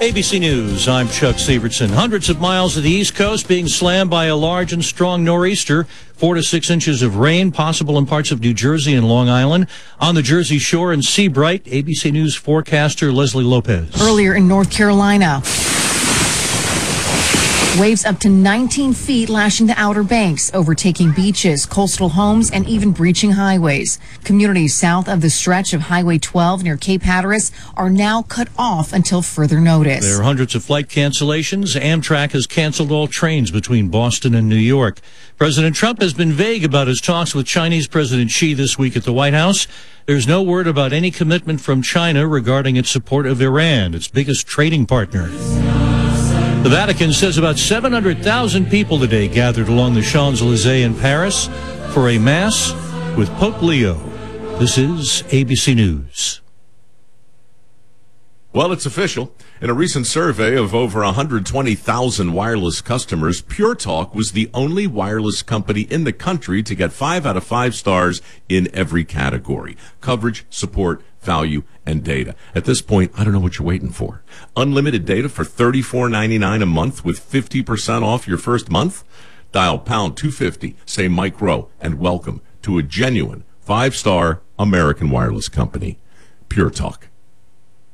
ABC News, I'm Chuck Severson. Hundreds of miles of the East Coast being slammed by a large and strong nor'easter. 4 to 6 inches of rain possible in parts of New Jersey and Long Island. On the Jersey Shore in Seabright, ABC News forecaster Leslie Lopez. Earlier in North Carolina, waves up to 19 feet lashing the Outer Banks, overtaking beaches, coastal homes, and even breaching highways. Communities south of the stretch of Highway 12 near Cape Hatteras are now cut off until further notice. There are hundreds of flight cancellations. Amtrak has canceled all trains between Boston and New York. President Trump has been vague about his talks with Chinese President Xi this week at the White House. There's no word about any commitment from China regarding its support of Iran, its biggest trading partner. The Vatican says about 700,000 people today gathered along the Champs-Élysées in Paris for a mass with Pope Leo. This is ABC News. Well, it's official. In a recent survey of over 120,000 wireless customers, Pure Talk was the only wireless company in the country to get 5 out of 5 stars in every category: coverage, support, value, and data. At this point, I don't know what you're waiting for. Unlimited data for $34.99 a month with 50% off your first month? Dial pound 250, say Mike Rowe, and welcome to a genuine 5-star American wireless company, Pure Talk.